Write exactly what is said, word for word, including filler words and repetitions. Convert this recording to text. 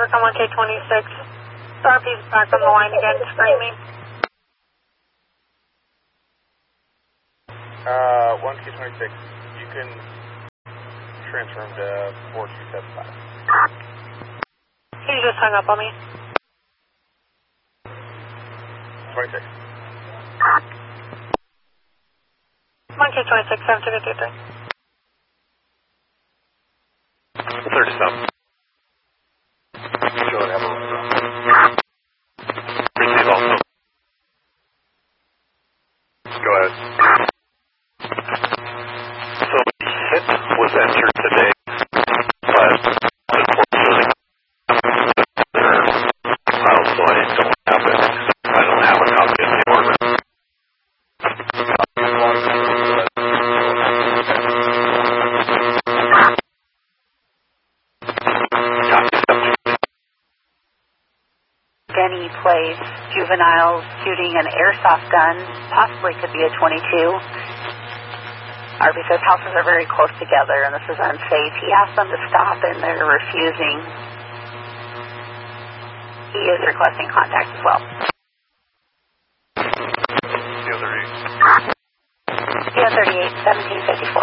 Evercom one K twenty-six. R P's back on the line again, screaming. Uh, one K twenty-six, you can transfer him to four two seven five. He just hung up on me. twenty-six. one K twenty-six, seven two two three. thirty-seven. Show it, have a receive also. Go ahead. So the hit was entered today, but unfortunately, their file, so I don't have it. I don't have a copy of the order. Denny Place, juveniles shooting an airsoft gun, possibly could be a twenty-two. R B says houses are very close together and this is unsafe. He asked them to stop and they're refusing. He is requesting contact as well. The other eight. The other thirty-eight, seventeen fifty-four.